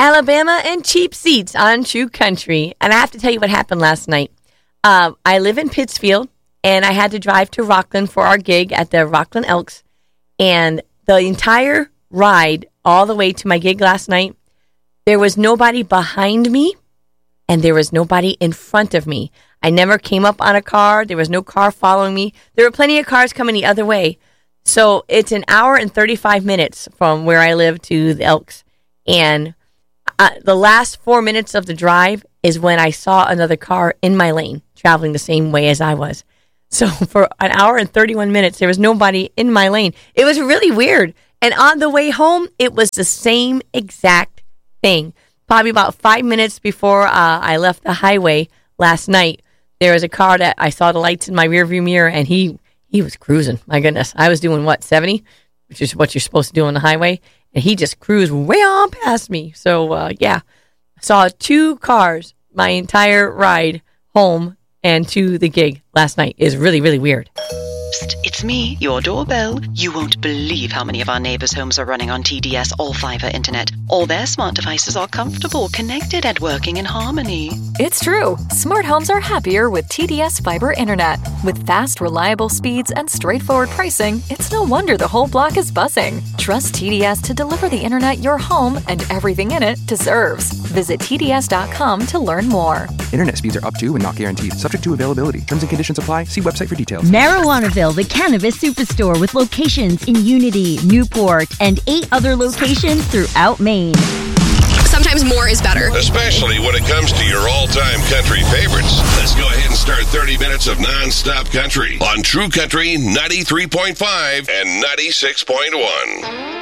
Alabama and cheap seats on True Country. And I have to tell you what happened last night. I live in Pittsfield, and I had to drive to Rockland for our gig at the Rockland Elks. And the entire ride all the way to my gig last night, there was nobody behind me, and there was nobody in front of me. I never came up on a car. There was no car following me. There were plenty of cars coming the other way. So it's an hour and 35 minutes from where I live to the Elks. And the last 4 minutes of the drive is when I saw another car in my lane traveling the same way as I was. So for an hour and 31 minutes, there was nobody in my lane. It was really weird. And on the way home, it was the same exact thing. Probably about 5 minutes before I left the highway last night, there was a car that I saw the lights in my rearview mirror, and he was cruising. My goodness. I was doing, 70? Which is what you're supposed to do on the highway. And he just cruised way on past me. So, yeah. Saw 2 cars my entire ride home and to the gig last night. Is really, really weird. It's me, your doorbell. You won't believe how many of our neighbors' homes are running on TDS All-Fiber Internet. All their smart devices are comfortable, connected, and working in harmony. It's true. Smart homes are happier with TDS Fiber Internet. With fast, reliable speeds and straightforward pricing, it's no wonder the whole block is buzzing. Trust TDS to deliver the internet your home and everything in it deserves. Visit TDS.com to learn more. Internet speeds are up to and not guaranteed. Subject to availability. Terms and conditions apply. See website for details. Marijuanaville, the cannabis superstore with locations in Unity, Newport, and 8 other locations throughout Maine. Sometimes more is better. Especially when it comes to your all-time country favorites. Let's go ahead and start 30 minutes of non-stop country on True Country 93.5 and 96.1.